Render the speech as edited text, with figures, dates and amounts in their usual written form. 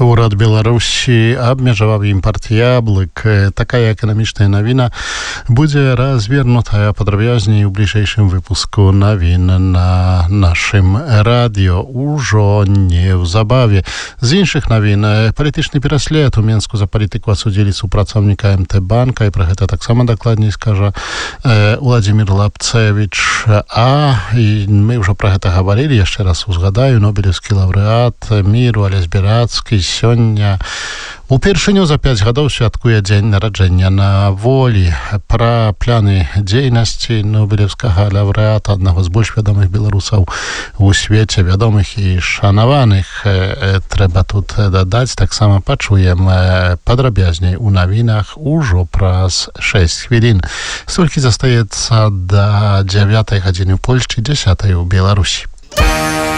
Уряд Беларусі абмежаваў імпарт яблык. Такая эканамічная навіна будзе развернутая падрабязней у бліжэйшым выпуску навін на нашым радыё ужо неўзабаве. З іншых навін палітычны пераслед у Менску за палітыку асудзілі супрацоўніка МТ-банка, і пра гэта таксама дакладней скажа Владзімір Лапцевіч. І мы ўжо пра гэта гаварылі, яшчэ раз узгадаю, нобелеўскі лаўрэат міру Алесь Беляцкі сёння упершыню за 5 гадоў святкуе дзень нараджэння на волі. Пра пляны дзейнасці нобелеўскага лаўрэата, аднаго з больш вядомых беларусаў у свеце, вядомых і шанаваных, трэба тут дадаць, таксама пачуем падрабязней у навінах ужо праз 6 хвілін. Столькі застаецца да 9 гадзіны ў Польшчы, 10 у Беларусі.